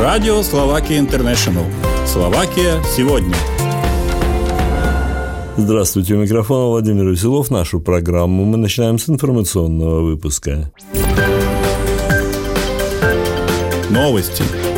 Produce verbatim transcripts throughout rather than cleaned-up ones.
Радио Словакия Интернешнл. Словакия сегодня. Здравствуйте, у микрофона Владимир Веселов. Нашу программу мы начинаем с информационного выпуска. Новости.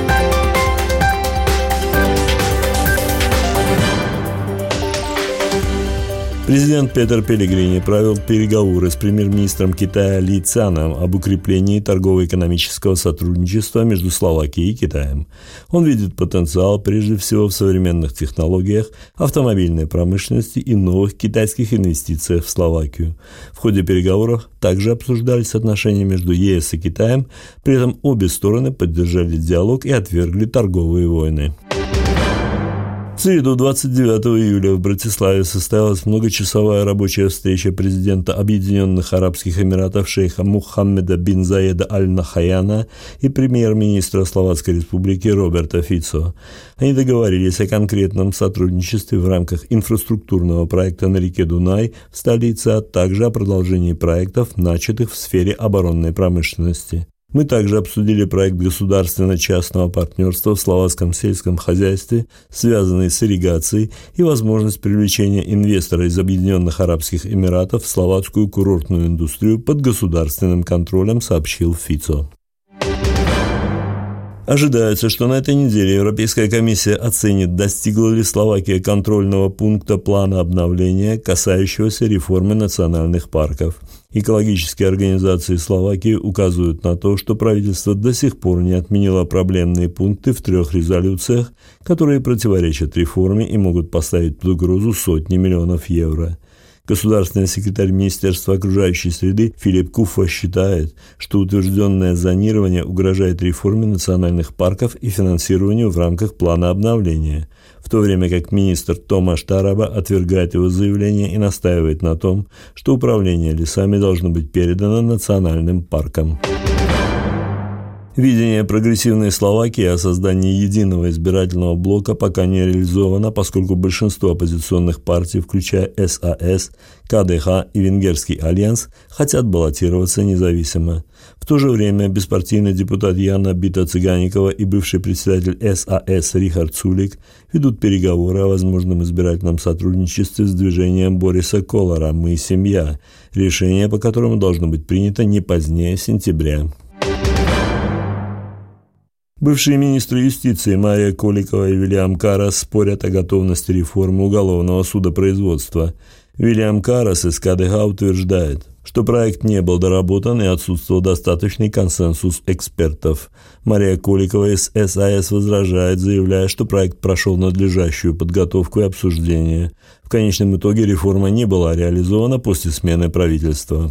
Президент Петер Пелегрини провел переговоры с премьер-министром Китая Ли Цяном об укреплении торгово-экономического сотрудничества между Словакией и Китаем. Он видит потенциал прежде всего в современных технологиях, автомобильной промышленности и новых китайских инвестициях в Словакию. В ходе переговоров также обсуждались отношения между ЕС и Китаем, при этом обе стороны поддержали диалог и отвергли торговые войны. В среду, двадцать девятого июля, в Братиславе состоялась многочасовая рабочая встреча президента Объединенных Арабских Эмиратов шейха Мухаммеда бин Заеда аль-Нахаяна и премьер-министра Словацкой Республики Роберта Фицо. Они договорились о конкретном сотрудничестве в рамках инфраструктурного проекта на реке Дунай в столице, а также о продолжении проектов, начатых в сфере оборонной промышленности. Мы также обсудили проект государственно-частного партнерства в словацком сельском хозяйстве, связанный с ирригацией, и возможность привлечения инвестора из Объединенных Арабских Эмиратов в словацкую курортную индустрию под государственным контролем, сообщил Фицо. Ожидается, что на этой неделе Европейская комиссия оценит, достигла ли Словакия контрольного пункта плана обновления, касающегося реформы национальных парков. Экологические организации Словакии указывают на то, что правительство до сих пор не отменило проблемные пункты в трех резолюциях, которые противоречат реформе и могут поставить под угрозу сотни миллионов евро. Государственный секретарь Министерства окружающей среды Филипп Куфа считает, что утвержденное зонирование угрожает реформе национальных парков и финансированию в рамках плана обновления, в то время как министр Томаш Тараба отвергает его заявление и настаивает на том, что управление лесами должно быть передано национальным паркам. Видение прогрессивной Словакии о создании единого избирательного блока пока не реализовано, поскольку большинство оппозиционных партий, включая САС, КДХ и Венгерский альянс, хотят баллотироваться независимо. В то же время беспартийный депутат Яна Бита-Цыганикова и бывший председатель САС Рихард Сулик ведут переговоры о возможном избирательном сотрудничестве с движением Бориса Колара «Мы – семья», решение по которому должно быть принято не позднее сентября. Бывшие министры юстиции Мария Коликова и Вильям Карас спорят о готовности реформы уголовного судопроизводства. Вильям Карас из КДХ утверждает, что проект не был доработан и отсутствовал достаточный консенсус экспертов. Мария Коликова из САС возражает, заявляя, что проект прошел надлежащую подготовку и обсуждение. В конечном итоге реформа не была реализована после смены правительства.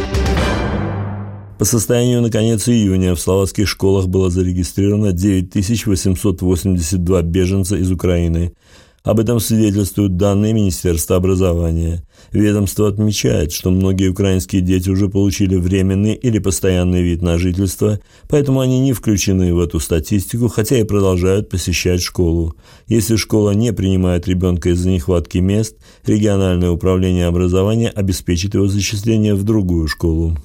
По состоянию на конец июня в словацких школах было зарегистрировано девять тысяч восемьсот восемьдесят два беженца из Украины. Об этом свидетельствуют данные Министерства образования. Ведомство отмечает, что многие украинские дети уже получили временный или постоянный вид на жительство, поэтому они не включены в эту статистику, хотя и продолжают посещать школу. Если школа не принимает ребенка из-за нехватки мест, региональное управление образования обеспечит его зачисление в другую школу.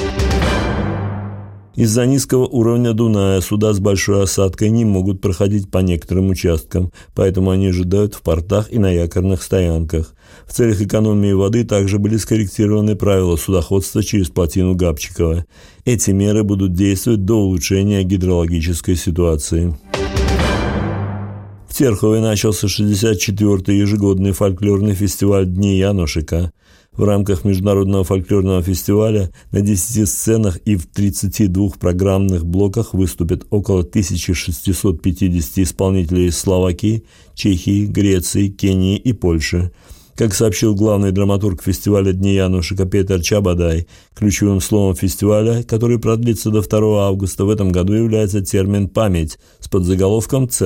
Из-за низкого уровня Дуная суда с большой осадкой не могут проходить по некоторым участкам, поэтому они ожидают в портах и на якорных стоянках. В целях экономии воды также были скорректированы правила судоходства через плотину Габчикова. Эти меры будут действовать до улучшения гидрологической ситуации. В Терхове начался шестьдесят четвёртый ежегодный фольклорный фестиваль «Дни Янушика». В рамках международного фольклорного фестиваля на десяти сценах и в тридцати двух программных блоках выступят около тысяча шестьсот пятьдесят исполнителей из Словакии, Чехии, Греции, Кении и Польши. Как сообщил главный драматург фестиваля «Дни Янушика» Петер Чабадай, ключевым словом фестиваля, который продлится до второго августа, в этом году является термин «память» с подзаголовком